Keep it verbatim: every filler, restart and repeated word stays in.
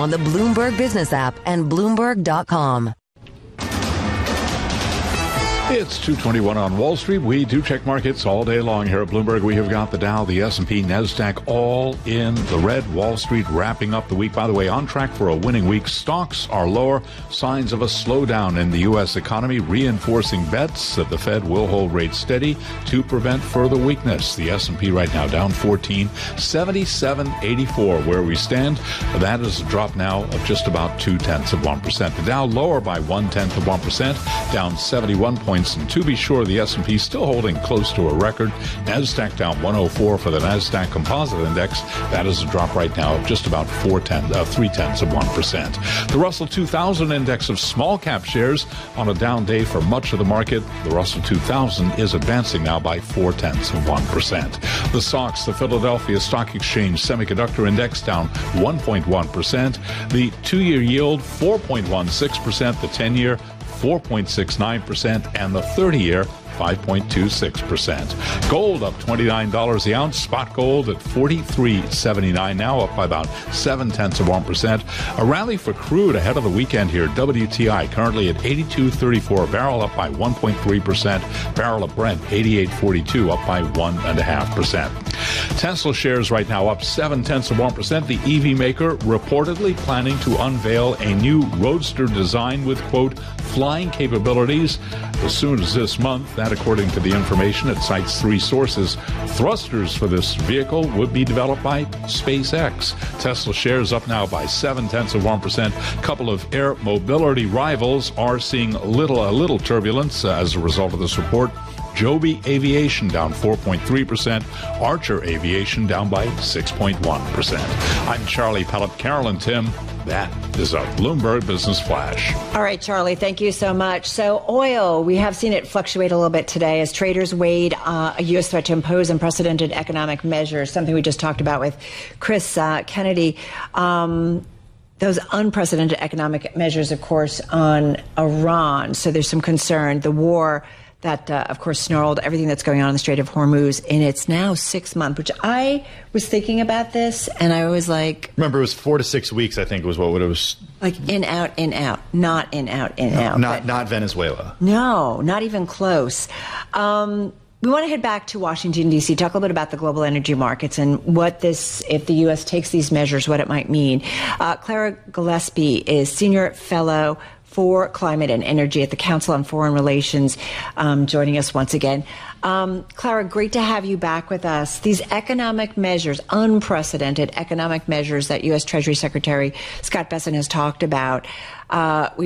on the Bloomberg Business app and Bloomberg dot com. It's two twenty-one on Wall Street. We do check markets all day long here at Bloomberg. We have got the Dow, the S and P, NASDAQ all in the red. Wall Street wrapping up the week, by the way, on track for a winning week. Stocks are lower. Signs of a slowdown in the U S economy, reinforcing bets that the Fed will hold rates steady to prevent further weakness. The S and P right now down fourteen, seventy-seven eighty-four where we stand. That is a drop now of just about two-tenths of one percent. The Dow lower by one-tenth of one percent, down seventy-one points. And to be sure, the S and P still holding close to a record. NASDAQ down one oh four for the NASDAQ Composite Index. That is a drop right now of just about four tenths, uh, three tenths of one percent. The Russell two thousand Index of small cap shares on a down day for much of the market. The Russell two thousand is advancing now by four tenths of one percent. The S O X, the Philadelphia Stock Exchange Semiconductor Index, down one point one percent. The two-year yield, four point one six percent. The ten-year, four point six nine percent, and the thirty-year, five point two six percent. Gold up twenty-nine dollars the ounce. Spot gold at forty-three seventy-nine now, up by about seven tenths of one percent. A rally for crude ahead of the weekend here. W T I currently at eighty-two thirty-four a barrel, up by one point three percent. Barrel of Brent eighty-eight forty-two, up by one point five percent. Tesla shares right now up seven tenths of one percent. The E V maker reportedly planning to unveil a new Roadster design with, quote, flying capabilities as soon as this month. That, according to the information, it cites three sources. Thrusters for this vehicle would be developed by SpaceX. Tesla shares up now by seven tenths of one percent. A couple of air mobility rivals are seeing little, a little turbulence uh, as a result of this report. Joby Aviation down four point three percent. Archer Aviation down by six point one percent. I'm Charlie Pellet. Carolyn Tim. That is a Bloomberg Business Flash. All right, Charlie, thank you so much. So oil, we have seen it fluctuate a little bit today as traders weighed uh, a U S threat to impose unprecedented economic measures, something we just talked about with Chris uh, Kennedy. Um, those unprecedented economic measures, of course, on Iran. So there's some concern. The war that, uh, of course, snarled everything that's going on in the Strait of Hormuz in its now six months, which I was thinking about this, and I was like... Remember, it was four to six weeks, I think, was what it was... Like in, out, in, out. Not in, out, in, no, out. Not, not Venezuela. No, not even close. Um, we want to head back to Washington, D C, talk a little bit about the global energy markets and what this, if the U S takes these measures, what it might mean. Uh, Clara Gillespie is Senior Fellow for Climate and Energy at the Council on Foreign Relations, um, joining us once again. Um, Clara, great to have you back with us. These economic measures, unprecedented economic measures that U S Treasury Secretary Scott Bessent has talked about, uh, we